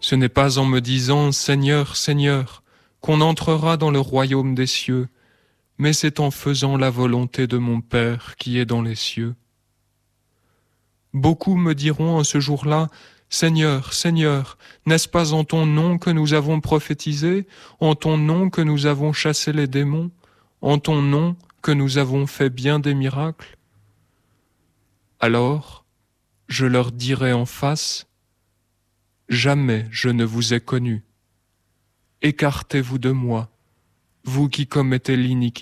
Ce n'est pas en me disant « Seigneur, Seigneur » qu'on entrera dans le royaume des cieux, mais c'est en faisant la volonté de mon Père qui est dans les cieux. Beaucoup me diront en ce jour-là, « Seigneur, Seigneur, n'est-ce pas en ton nom que nous avons prophétisé, en ton nom que nous avons chassé les démons, en ton nom que nous avons fait bien des miracles ?» Alors, je leur dirai en face, « Jamais je ne vous ai connu. Écartez-vous de moi, vous qui commettez l'iniquité. »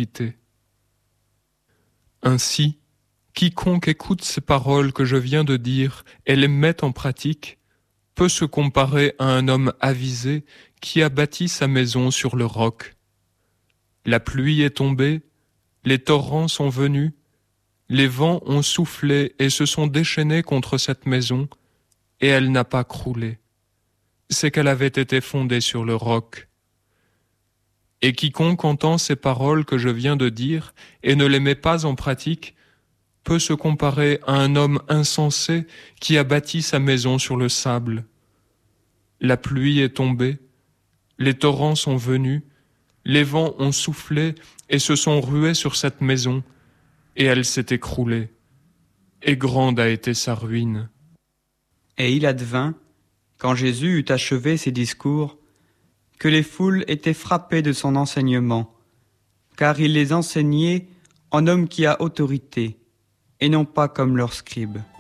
Ainsi, quiconque écoute ces paroles que je viens de dire et les met en pratique peut se comparer à un homme avisé qui a bâti sa maison sur le roc. La pluie est tombée, les torrents sont venus, les vents ont soufflé et se sont déchaînés contre cette maison, et elle n'a pas croulé. C'est qu'elle avait été fondée sur le roc. Et quiconque entend ces paroles que je viens de dire et ne les met pas en pratique peut se comparer à un homme insensé qui a bâti sa maison sur le sable. La pluie est tombée, les torrents sont venus, les vents ont soufflé et se sont rués sur cette maison, et elle s'est écroulée, et grande a été sa ruine. Et il advint, quand Jésus eut achevé ses discours, que les foules étaient frappées de son enseignement, car il les enseignait en homme qui a autorité, et non pas comme leurs scribes.